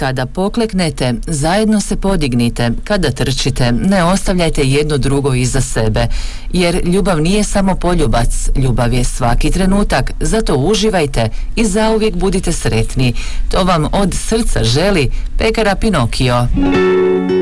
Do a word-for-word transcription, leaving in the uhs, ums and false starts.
Kada pokleknete, zajedno se podignite. Kada trčite, ne ostavljajte jedno drugo iza sebe. Jer ljubav nije samo poljubac, ljubav je svaki trenutak, zato uživajte i zauvijek budite sretni. To vam od srca želi pekara Pinokio.